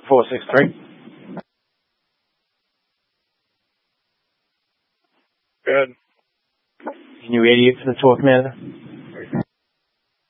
463. Good. Can you radiate for the tour, Commander?